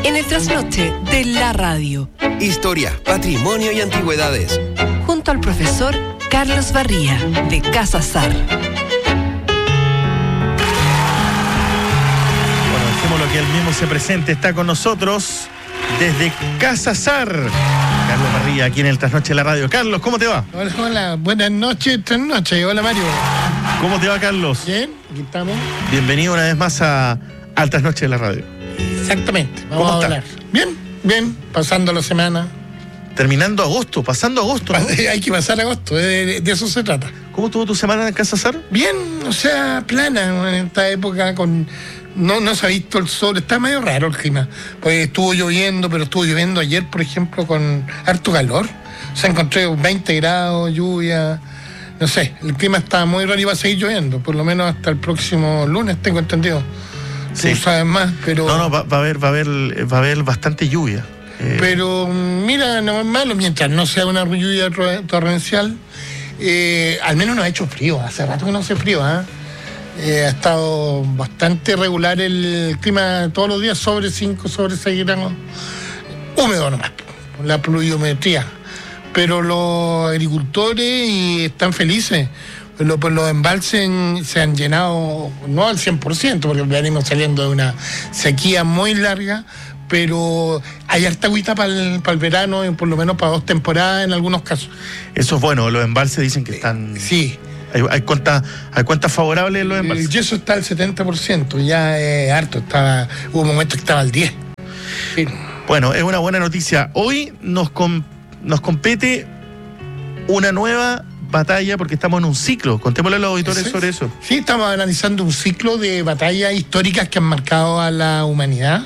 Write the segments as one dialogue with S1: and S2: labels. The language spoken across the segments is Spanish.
S1: en el trasnoche de la radio.
S2: Historia, patrimonio y antigüedades.
S1: Junto al profesor Carlos Barría, de Casa Sar.
S3: Bueno, dejémoslo que él mismo se presente. Está con nosotros desde Casa Sar, Carlos Barría, aquí en el Trasnoche de la radio. Carlos, ¿cómo te va?
S4: Hola, buenas noches, trasnoche. Hola, Mario.
S3: ¿Cómo te va, Carlos?
S4: Bien, aquí estamos.
S3: Bienvenido una vez más al Trasnoche de la radio.
S4: Exactamente, vamos a hablar. Bien, pasando la semana.
S3: Terminando agosto, pasando agosto, ¿no?
S4: Hay que pasar agosto, de eso se trata.
S3: ¿Cómo estuvo tu semana en Casa Sar?
S4: Bien, o sea, plana en esta época con... No se ha visto el sol, está medio raro el clima. Pues estuvo lloviendo, pero estuvo lloviendo ayer, por ejemplo, con harto calor. O sea, encontré 20 grados, lluvia, no sé, el clima está muy raro y va a seguir lloviendo, por lo menos hasta el próximo lunes, tengo entendido.
S3: Sí.
S4: Tú sabes más, pero...
S3: No, va a haber bastante lluvia.
S4: Pero mira, no es malo, mientras no sea una lluvia torrencial, al menos no ha hecho frío, hace rato que no hace frío, ¿eh? Ha estado bastante regular el clima todos los días, sobre 5, sobre 6 grados, húmedo nomás, la pluviometría. Pero los agricultores están felices, pues los embalses se han llenado, no al 100%, porque venimos saliendo de una sequía muy larga, pero hay harta agüita para el verano, y por lo menos para 2 temporadas en algunos casos.
S3: Eso es bueno, los embalses dicen que están...
S4: Sí.
S3: Hay cuentas favorables en los embalses.
S4: El yeso está al 70%, ya es harto, hubo un momento que estaba al 10%. Sí.
S3: Bueno, es una buena noticia. Hoy nos compete una nueva batalla porque estamos en un ciclo. Contémosle a los auditores sobre eso.
S4: Sí, estamos analizando un ciclo de batallas históricas que han marcado a la humanidad.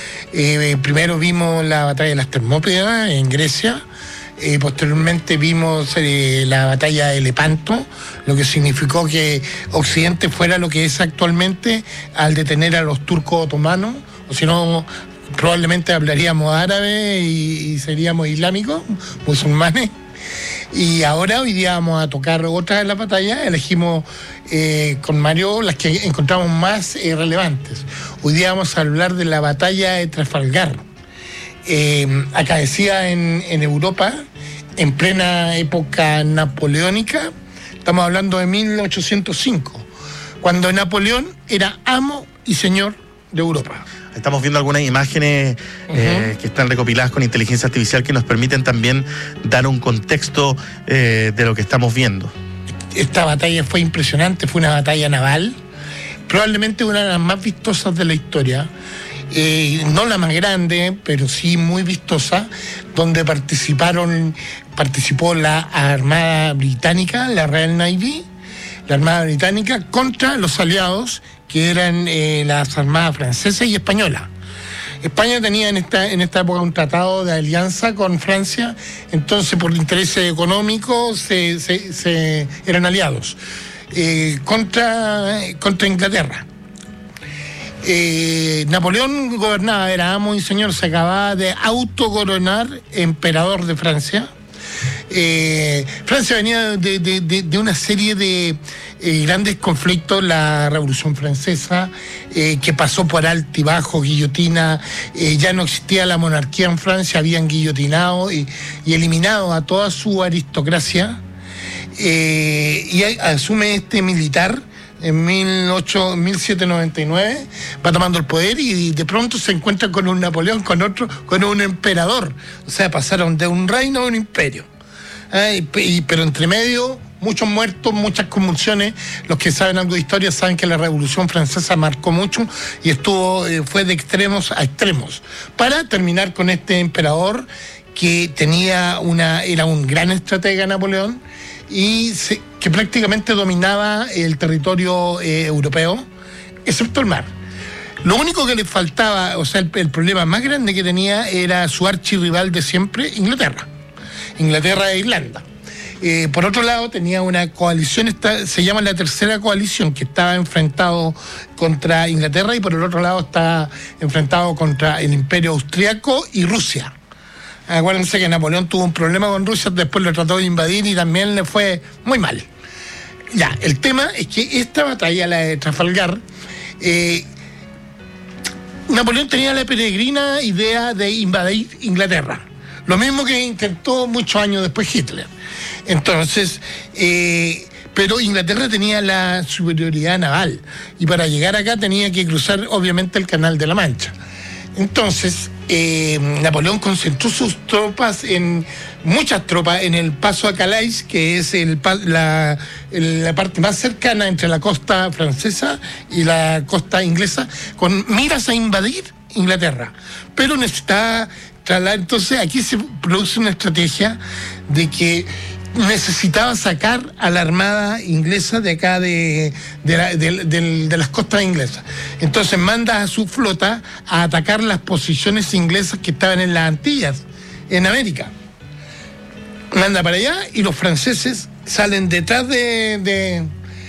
S4: Primero vimos la batalla de las Termópilas en Grecia. Posteriormente vimos la batalla de Lepanto, lo que significó que Occidente fuera lo que es actualmente al detener a los turcos otomanos, o si no, probablemente hablaríamos árabe y seríamos islámicos, musulmanes. Y ahora, hoy día vamos a tocar otra de las batallas. Elegimos con Mario las que encontramos más relevantes. Hoy día vamos a hablar de la batalla de Trafalgar, acaecida en Europa en plena época napoleónica. Estamos hablando de 1805, cuando Napoleón era amo y señor de Europa.
S3: Estamos viendo algunas imágenes que están recopiladas con inteligencia artificial que nos permiten también dar un contexto de lo que estamos viendo.
S4: Esta batalla fue impresionante, fue una batalla naval, probablemente una de las más vistosas de la historia. No la más grande, pero sí muy vistosa, donde participó la Armada Británica, la Royal Navy, la Armada Británica, contra los aliados, que eran las armadas francesas y españolas. España tenía en esta época un tratado de alianza con Francia, entonces por intereses económicos eran aliados contra Inglaterra. Napoleón gobernaba, era amo y señor, se acababa de autocoronar emperador de Francia. Francia venía de una serie de grandes conflictos, la Revolución Francesa, que pasó por altibajo, guillotina, ya no existía la monarquía en Francia, habían guillotinado y eliminado a toda su aristocracia, y asume este militar en 1799, va tomando el poder y de pronto se encuentra con un Napoleón, con un emperador. O sea, pasaron de un reino a un imperio. Pero entre medio, muchos muertos, muchas convulsiones. Los que saben algo de historia saben que la Revolución Francesa marcó mucho y fue de extremos a extremos. Para terminar con este emperador que era un gran estratega, Napoleón, y que prácticamente dominaba el territorio europeo, excepto el mar. Lo único que le faltaba, o sea, el problema más grande que tenía era su archirrival de siempre, Inglaterra e Irlanda. Por otro lado, tenía una coalición, se llama la Tercera Coalición, que estaba enfrentado contra Inglaterra, y por el otro lado está enfrentado contra el Imperio Austriaco y Rusia. Acuérdense que Napoleón tuvo un problema con Rusia, después lo trató de invadir y también le fue muy mal. Ya, el tema es que esta batalla, la de Trafalgar, Napoleón tenía la peregrina idea de invadir Inglaterra, lo mismo que intentó muchos años después Hitler. Entonces, pero Inglaterra tenía la superioridad naval y para llegar acá tenía que cruzar obviamente el Canal de la Mancha. Entonces, Napoleón concentró muchas tropas en el paso a Calais, que es la parte más cercana entre la costa francesa y la costa inglesa, con miras a invadir Inglaterra. Pero necesitaba trasladar. Entonces, aquí se produce una estrategia de que necesitaba sacar a la armada inglesa de acá de las costas inglesas. Entonces manda a su flota a atacar las posiciones inglesas que estaban en las Antillas, en América. Manda para allá y los franceses salen detrás de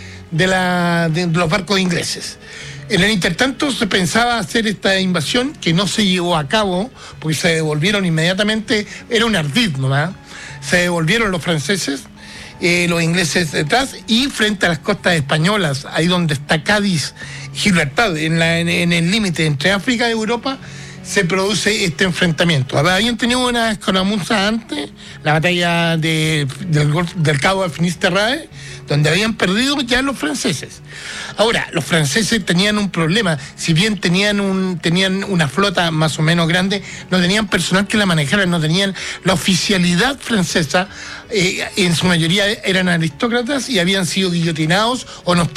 S4: los barcos ingleses. En el intertanto se pensaba hacer esta invasión que no se llevó a cabo porque se devolvieron inmediatamente, era un ardid nomás. Se devolvieron los franceses, los ingleses detrás, y frente a las costas españolas, ahí donde está Cádiz, Gibraltar, en el límite entre África y Europa, se produce este enfrentamiento. Habían tenido una escaramuza antes, la batalla del Cabo de Finisterrae, donde habían perdido ya los franceses. Ahora, los franceses tenían un problema, si bien tenían una flota más o menos grande, no tenían personal que la manejara, no tenían la oficialidad francesa, en su mayoría eran aristócratas y habían sido guillotinados o no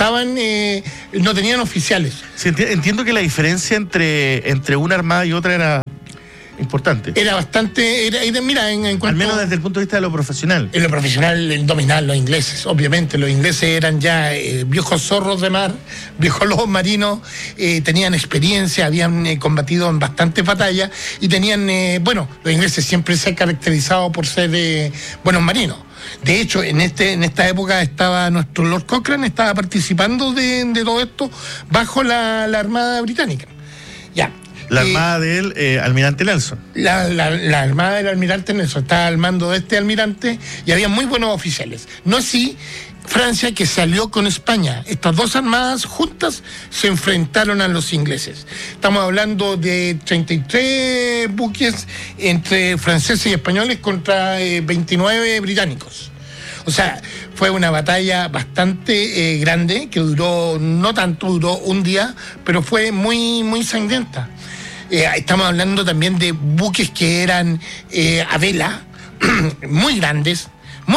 S4: tenían oficiales.
S3: Sí, entiendo que la diferencia entre una armada y otra era importante.
S4: Era bastante, mira, en cuanto...
S3: Al menos desde el punto de vista de lo profesional.
S4: En lo profesional dominaban los ingleses, obviamente. Los ingleses eran ya viejos zorros de mar, viejos lobos marinos, tenían experiencia, habían combatido en bastantes batallas y tenían, los ingleses siempre se han caracterizado por ser buenos marinos. De hecho, en esta época estaba nuestro Lord Cochrane, estaba participando de todo esto bajo la Armada Británica. Ya.
S3: La armada del almirante Nelson.
S4: La armada del almirante Nelson estaba al mando de este almirante y había muy buenos oficiales. No así Francia, que salió con España. Estas dos armadas juntas se enfrentaron a los ingleses. Estamos hablando de 33 buques entre franceses y españoles contra 29 británicos. O sea, fue una batalla bastante grande, que duró un día, pero fue muy, muy sangrienta. Estamos hablando también de buques que eran a vela, muy grandes.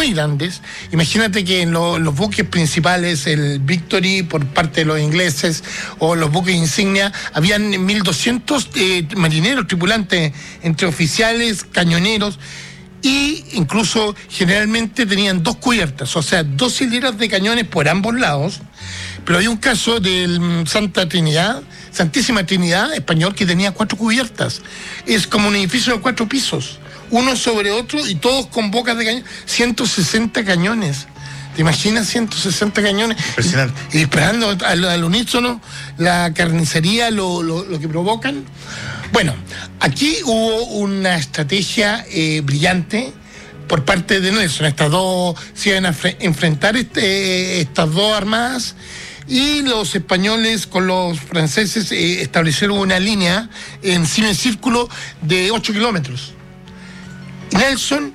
S4: Imagínate que en los buques principales, el Victory por parte de los ingleses o los buques insignia, habían 1.200 marineros, tripulantes, entre oficiales, cañoneros, y incluso generalmente tenían 2 cubiertas, o sea, 2 hileras de cañones por ambos lados. Pero hay un caso del Santísima Trinidad español, que tenía 4 cubiertas. Es como un edificio de 4 pisos, uno sobre otro y todos con bocas de cañón. 160 cañones. ¿Te imaginas 160 cañones?
S3: Impresionante.
S4: Y disparando al unísono, la carnicería, lo que provocan. Bueno, aquí hubo una estrategia brillante por parte de Nelson. Estas dos se iban a enfrentar estas dos armadas, y los españoles con los franceses establecieron una línea en semicírculo de 8 kilómetros. Nelson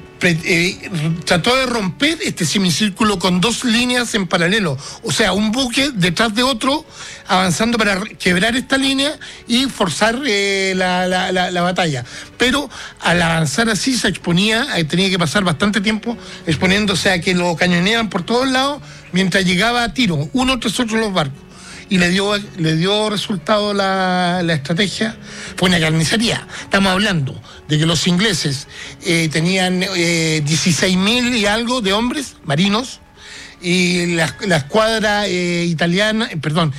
S4: trató de romper este semicírculo con 2 líneas en paralelo, o sea, un buque detrás de otro, avanzando para quebrar esta línea y forzar la batalla. Pero al avanzar así se exponía, tenía que pasar bastante tiempo exponiéndose a que lo cañoneaban por todos lados mientras llegaba a tiro, uno tras otro los barcos. Y le dio resultado la estrategia. Fue una carnicería. Estamos hablando de que los ingleses tenían 16.000 y algo de hombres marinos, y la escuadra española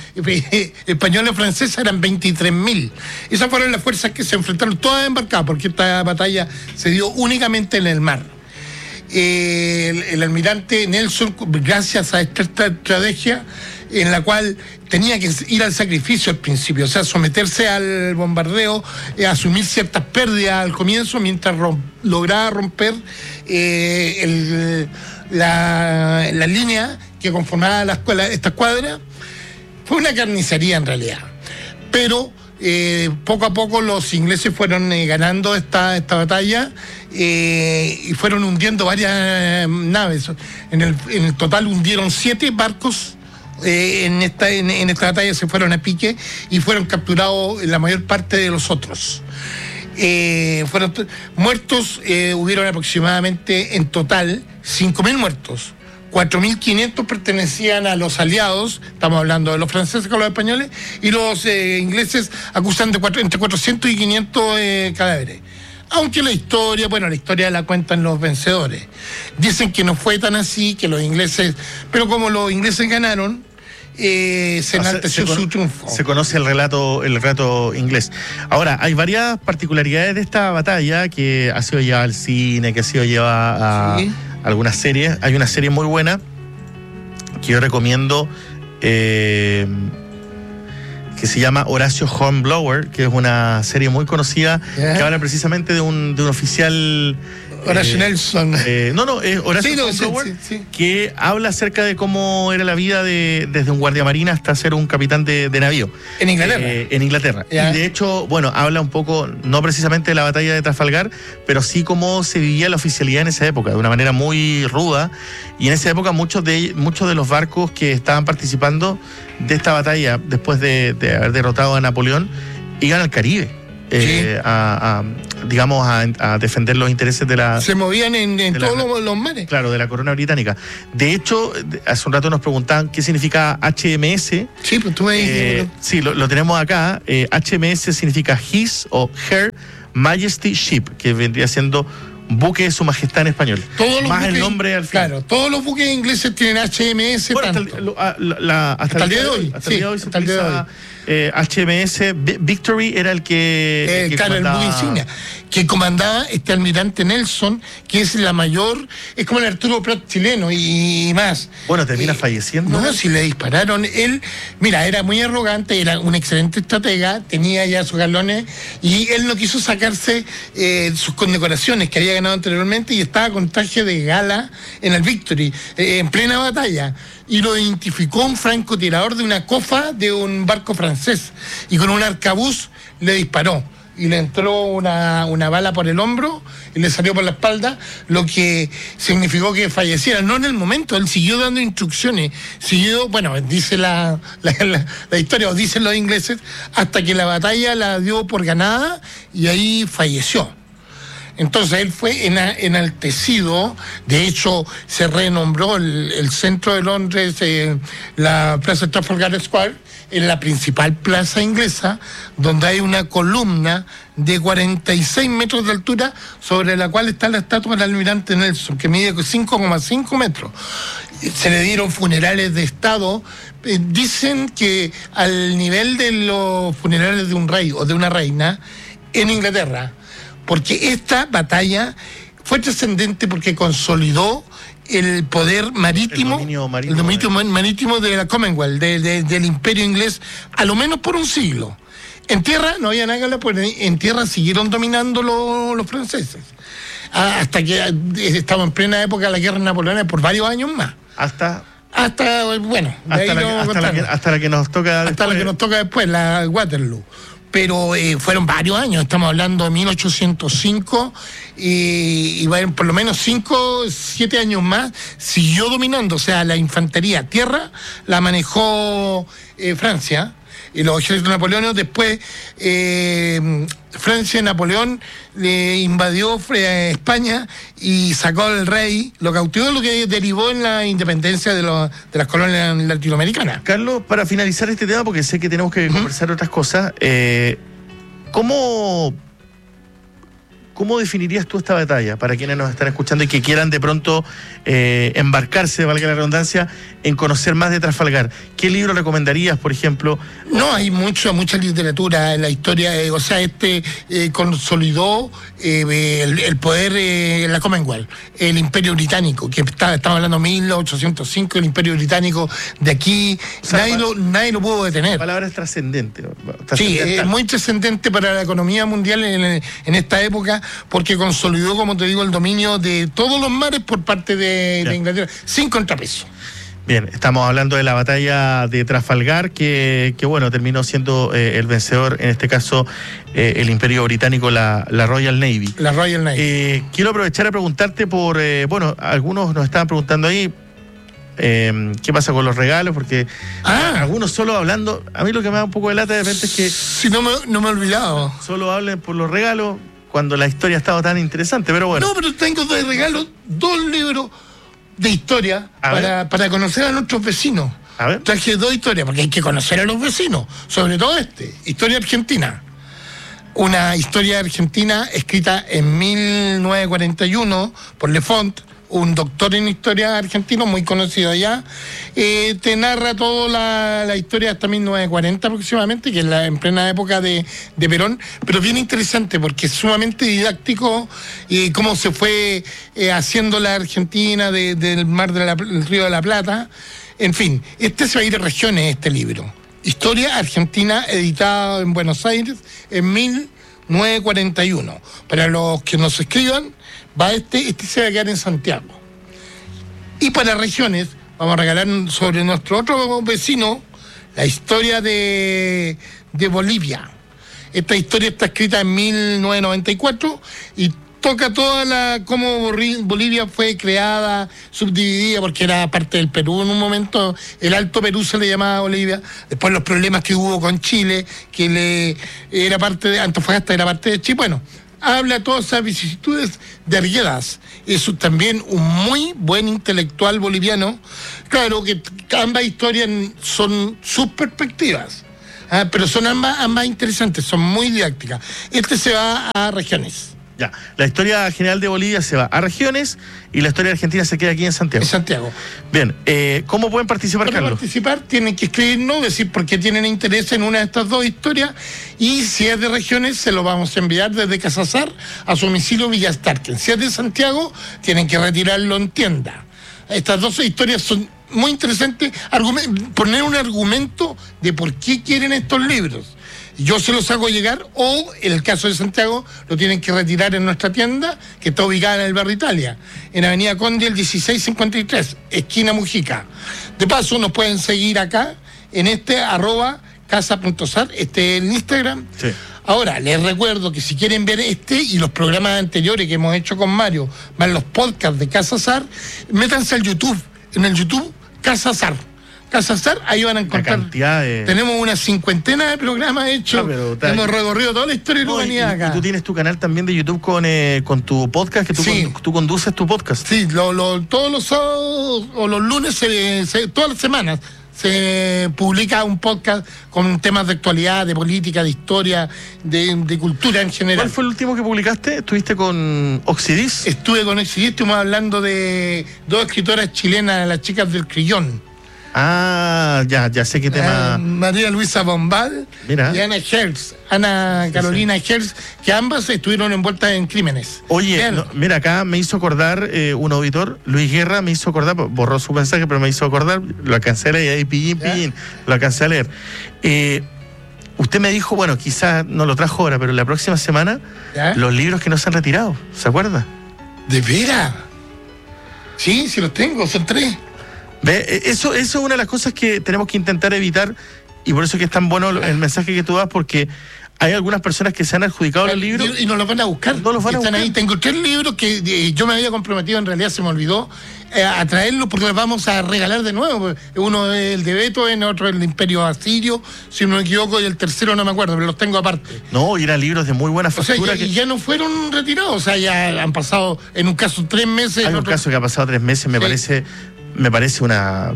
S4: y francesa eran 23.000. Esas fueron las fuerzas que se enfrentaron, todas embarcadas, porque esta batalla se dio únicamente en el mar. El almirante Nelson, gracias a esta estrategia, en la cual tenía que ir al sacrificio al principio, o sea, someterse al bombardeo, asumir ciertas pérdidas al comienzo, mientras lograba romper la línea que conformaba esta escuadra. Fue una carnicería en realidad, pero poco a poco los ingleses fueron ganando esta batalla y fueron hundiendo varias naves. En el total hundieron 7 barcos. En esta batalla se fueron a pique y fueron capturados la mayor parte de los otros. Fueron muertos, hubieron aproximadamente en total 5.000 muertos. 4.500 pertenecían a los aliados, estamos hablando de los franceses con los españoles, y los ingleses acusan de entre 400 y 500 cadáveres. Aunque la historia la cuentan los vencedores. Dicen que no fue tan así, que los ingleses, pero como los ingleses ganaron, se enalteció su triunfo.
S3: Se conoce el relato inglés. Ahora, hay varias particularidades de esta batalla que ha sido llevada al cine, que ha sido llevada a algunas series. Hay una serie muy buena que yo recomiendo que se llama Horacio Hornblower, que es una serie muy conocida que habla precisamente de un oficial.
S4: Horacio Nelson.
S3: Horacio Hornblower, que habla acerca de cómo era la vida desde un guardiamarina hasta ser un capitán de navío.
S4: En Inglaterra.
S3: En Inglaterra. Y de hecho, habla un poco, no precisamente de la batalla de Trafalgar, pero sí cómo se vivía la oficialidad en esa época, de una manera muy ruda. Y en esa época muchos de los barcos que estaban participando de esta batalla, después de haber derrotado a Napoleón, iban al Caribe. A defender los intereses de la...
S4: Se movían en todos los mares.
S3: Claro, de la corona británica. De hecho, hace un rato nos preguntaban qué significa HMS.
S4: Sí, pues tú me dijiste.
S3: Sí, lo tenemos acá. HMS significa His o Her Majesty Ship, que vendría siendo buque de su majestad en español.
S4: Todos los
S3: más
S4: buques,
S3: el nombre al final.
S4: Claro, todos los buques ingleses tienen HMS.
S3: Bueno, hasta el día de hoy. Hasta el día de hoy se utiliza HMS Victory, era el que
S4: claro, el buque insignia que comandaba este almirante Nelson, que es la mayor, es como el Arturo Prat chileno y más.
S3: Bueno, termina falleciendo.
S4: No, si le dispararon. Él, mira, era muy arrogante, era un excelente estratega, tenía ya sus galones y él no quiso sacarse sus condecoraciones que había ganado anteriormente y estaba con traje de gala en el Victory, en plena batalla. Y lo identificó un francotirador de una cofa de un barco francés y con un arcabuz le disparó y le entró una bala por el hombro y le salió por la espalda, lo que significó que falleciera. No en el momento, él siguió dando instrucciones, dice la historia, o dicen los ingleses, hasta que la batalla la dio por ganada y ahí falleció. Entonces él fue enaltecido, de hecho se renombró el centro de Londres, la Plaza Trafalgar Square, en la principal plaza inglesa, donde hay una columna de 46 metros de altura sobre la cual está la estatua del almirante Nelson, que mide 5,5 metros. Se le dieron funerales de Estado. Dicen que al nivel de los funerales de un rey o de una reina en Inglaterra, porque esta batalla fue trascendente porque consolidó el poder marítimo, el dominio marítimo de la Commonwealth, del Imperio Inglés, a lo menos por un siglo. En tierra no había nada que hablar, porque en tierra siguieron dominando los franceses, hasta que estamos en plena época de la guerra napoleónica por varios años más. Hasta la que nos toca después, la Waterloo. Pero fueron varios años, estamos hablando de 1805 y por lo menos 7 años más siguió dominando, o sea, la infantería tierra la manejó Francia y los ejércitos napoleónicos. Después Francia, Napoleón le invadió España y sacó al rey, lo cautivó, lo que derivó en la independencia de las colonias latinoamericanas.
S3: Carlos, para finalizar este tema, porque sé que tenemos que conversar otras cosas, ¿cómo definirías tú esta batalla para quienes nos están escuchando y que quieran de pronto embarcarse, valga la redundancia, en conocer más de Trafalgar? ¿Qué libro recomendarías, por ejemplo?
S4: No, hay mucha literatura en la historia, consolidó el poder en la Commonwealth, el Imperio Británico, que estamos hablando de 1805, el Imperio Británico de aquí, nadie lo pudo detener.
S3: La palabra es trascendente.
S4: Sí, es muy trascendente para la economía mundial en esta época, porque consolidó, como te digo, el dominio de todos los mares por parte de Inglaterra, sin contrapeso.
S3: Bien, estamos hablando de la batalla de Trafalgar, que bueno, terminó siendo el vencedor, en este caso, el Imperio Británico, la Royal Navy.
S4: La Royal Navy.
S3: Quiero aprovechar a preguntarte por, algunos nos estaban preguntando ahí, ¿qué pasa con los regalos? Porque algunos solo hablando, a mí lo que me da un poco de lata de repente es que...
S4: Si no me he olvidado.
S3: Solo hablen por los regalos cuando la historia ha estado tan interesante, pero bueno.
S4: No, pero tengo de regalo 2 libros de historia para conocer a nuestros vecinos.
S3: A ver.
S4: Traje 2 historias, porque hay que conocer a los vecinos, sobre todo historia argentina. Una historia argentina escrita en 1941 por Le Font, un doctor en historia argentino muy conocido allá. Te narra toda la historia hasta 1940 aproximadamente, que es en plena época de Perón, pero bien interesante porque es sumamente didáctico cómo se fue haciendo la Argentina del mar del Río de la Plata. En fin, se va a ir a regiones, este libro. Historia Argentina, editado en Buenos Aires en 1941. Para los que nos escriban, se va a quedar en Santiago. Y para regiones, vamos a regalar sobre nuestro otro vecino la historia de Bolivia. Esta historia está escrita en 1994 y toca cómo Bolivia fue creada, subdividida, porque era parte del Perú en un momento. El Alto Perú se le llamaba Bolivia. Después los problemas que hubo con Chile, era parte de Antofagasta, era parte de Chile. Bueno, habla todas esas vicisitudes de Arguedas. Es también un muy buen intelectual boliviano. Claro que ambas historias son sus perspectivas, pero son ambas interesantes, son muy didácticas. Se va a regiones.
S3: Ya, la historia general de Bolivia se va a regiones y la historia argentina se queda aquí en Santiago.
S4: En Santiago.
S3: Bien, ¿cómo pueden participar, Carlos?
S4: Para participar tienen que escribirnos, decir por qué tienen interés en una de estas 2 historias, y si es de regiones se lo vamos a enviar desde Casazar a su domicilio Villa Starken. Si es de Santiago, tienen que retirarlo en tienda. Estas 2 historias son muy interesantes, poner un argumento de por qué quieren estos libros. Yo se los hago llegar, o en el caso de Santiago lo tienen que retirar en nuestra tienda, que está ubicada en el barrio Italia, en Avenida Conde, el 1653, esquina Mujica. De paso, nos pueden seguir acá en @casa.sar, en Instagram.
S3: Sí.
S4: Ahora, les recuerdo que si quieren ver y los programas anteriores que hemos hecho con Mario, más los podcasts de Casa Sar, métanse al YouTube, en el YouTube Casa Sar. Casazar, ahí van a encontrar. Tenemos una 50 de programas hechos. Hemos recorrido toda la historia de la humanidad acá.
S3: Y tú tienes tu canal también de YouTube con tu podcast, que tú conduces tu podcast.
S4: Sí, todos los sábados o los lunes, todas las semanas, se publica un podcast con temas de actualidad, de política, de historia, de cultura en general.
S3: ¿Cuál fue el último que publicaste? ¿Estuviste con Oxidis? Estuve con Oxidis,
S4: estuvimos hablando de 2 escritoras chilenas, las chicas del Crillón.
S3: Ya sé qué tema.
S4: María Luisa Bombal.
S3: Mira.
S4: Y Ana Carolina Hertz, que ambas estuvieron envueltas en crímenes.
S3: Oye, mira, acá me hizo acordar un auditor, Luis Guerra, me hizo acordar, borró su mensaje, pero me hizo acordar, lo alcancé a leer, ahí pillín, lo alcancé a leer. Usted me dijo, bueno, quizás no lo trajo ahora, pero la próxima semana, los libros que no se han retirado, ¿se acuerda?
S4: ¿De veras? Sí, los tengo, son 3.
S3: ¿Ve? Eso es una de las cosas que tenemos que intentar evitar, y por eso es que es tan bueno el mensaje que tú das, porque hay algunas personas que se han adjudicado los libros
S4: y no los van a buscar.
S3: No los van a buscar.
S4: Ahí. Tengo 3 libros que yo me había comprometido, en realidad se me olvidó, a traerlos porque los vamos a regalar de nuevo. Uno es el de Beethoven, otro es el Imperio Asirio, si no me equivoco, y el tercero no me acuerdo, pero los tengo aparte.
S3: No, y eran libros de muy buena factura.
S4: Y ya no fueron retirados, o sea, ya han pasado, en un caso 3 meses.
S3: Hay un caso que ha pasado 3 meses, me parece Mira,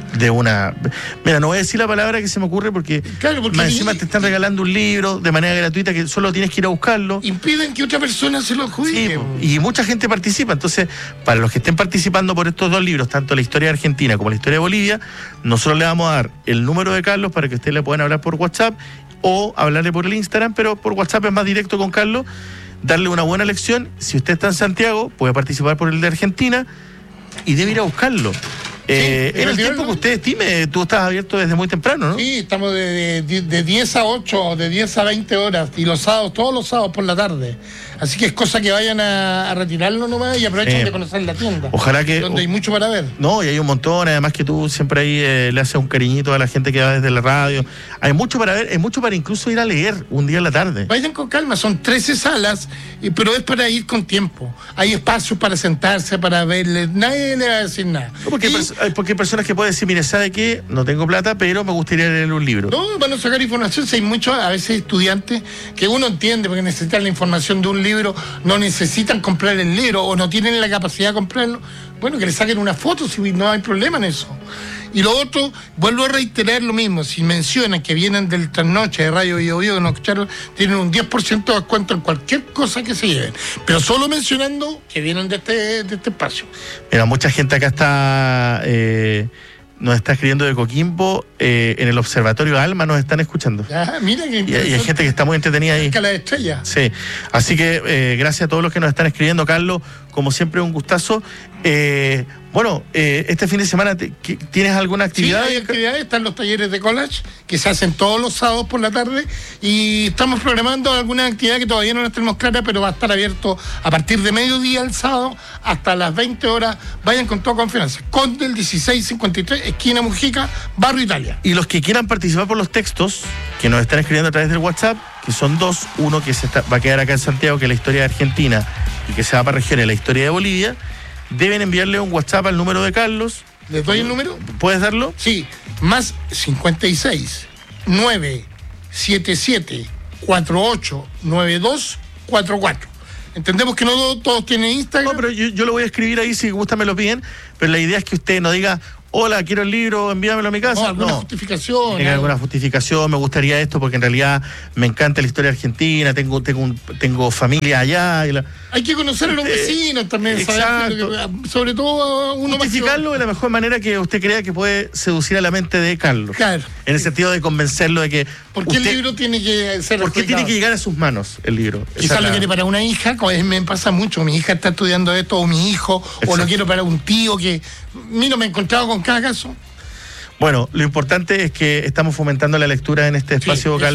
S3: no voy a decir la palabra que se me ocurre porque más encima te están regalando un libro de manera gratuita que solo tienes que ir a buscarlo.
S4: Impiden que otra persona se lo adjudique.
S3: Sí, y mucha gente participa. Entonces, para los que estén participando por estos 2 libros, tanto la historia de Argentina como la historia de Bolivia, nosotros le vamos a dar el número de Carlos para que ustedes le puedan hablar por WhatsApp o hablarle por el Instagram, pero por WhatsApp es más directo con Carlos, darle una buena lección. Si usted está en Santiago, puede participar por el de Argentina y debe ir a buscarlo. en el tiempo que usted estime, tú estás abierto desde muy temprano, ¿no?
S4: Sí, estamos de 10 a 8, de 10 a 20 horas, y los sábados, todos los sábados por la tarde. Así que es cosa que vayan a retirarlo nomás y aprovechen de conocer la tienda.
S3: Ojalá que...
S4: Donde hay mucho para ver.
S3: No, y hay un montón, además que tú siempre ahí le haces un cariñito a la gente que va desde la radio. Hay mucho para ver, hay mucho para incluso ir a leer un día en la tarde.
S4: Vayan con calma, son 13 salas, pero es para ir con tiempo. Hay espacios para sentarse, para verle, nadie le va a decir nada.
S3: No, porque hay personas que pueden decir, mire, ¿sabe qué? No tengo plata, pero me gustaría leer un libro.
S4: No, van a sacar información. Si hay muchos, a veces estudiantes, que uno entiende porque necesitan la información de un libro, no necesitan comprar el libro o no tienen la capacidad de comprarlo. Bueno, que le saquen una foto, si no hay problema en eso. Y lo otro, vuelvo a reiterar lo mismo, si mencionan que vienen del trasnoche de Radio Bio Bio, que nos escucharon, tienen un 10% de descuento en cualquier cosa que se lleven, pero solo mencionando que vienen de este espacio.
S3: Mira, mucha gente acá está nos está escribiendo de Coquimbo, en el Observatorio Alma nos están escuchando.
S4: Mira que
S3: y hay gente que está muy entretenida ahí.
S4: Escala de estrella.
S3: Sí, así que gracias a todos los que nos están escribiendo, Carlos, como siempre un gustazo. Bueno, este fin de semana, ¿tienes alguna actividad?
S4: Sí, hay actividades, están los talleres de collage, que se hacen todos los sábados por la tarde, y estamos programando alguna actividad que todavía no la tenemos clara, pero va a estar abierto a partir de mediodía el sábado hasta las 20 horas. Vayan con toda confianza. Conde el 1653, esquina Mujica, Barrio Italia.
S3: Y los que quieran participar por los textos, que nos están escribiendo a través del WhatsApp, que son dos, uno que va a quedar acá en Santiago, que es la historia de Argentina, y que se va para regiones, la historia de Bolivia, deben enviarle un WhatsApp al número de Carlos.
S4: ¿Les doy el número?
S3: ¿Puedes darlo?
S4: Sí, más 56 977 48 92 44. Entendemos que no todos tienen Instagram.
S3: No, pero yo lo voy a escribir ahí, si gusta me lo piden, pero la idea es que usted no diga, hola, quiero el libro, envíamelo a mi casa.
S4: Alguna justificación.
S3: Tiene alguna justificación, me gustaría esto porque en realidad me encanta la historia argentina, tengo familia allá.
S4: Hay que conocer a los vecinos también,
S3: exacto.
S4: Saber, sobre todo a uno más.
S3: Justificarlo de la mejor manera que usted crea que puede seducir a la mente de Carlos.
S4: Claro.
S3: En el sentido de convencerlo de que...
S4: ¿Por qué el libro tiene que ser
S3: ¿Por qué tiene que llegar a sus manos el libro?
S4: Quizás lo quiere para una hija, como me pasa mucho, mi hija está estudiando esto, o mi hijo, exacto. O lo quiero para un tío que... Mira, me he encontrado con cada caso.
S3: Bueno, lo importante es que estamos fomentando la lectura en este espacio vocal.